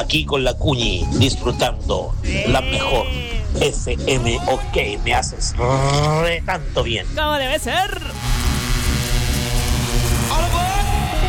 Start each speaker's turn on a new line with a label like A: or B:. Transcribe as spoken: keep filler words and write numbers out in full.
A: aquí con la Cuñi, disfrutando la mejor F M. Ok, me haces re tanto bien.
B: ¿Cómo debe ser?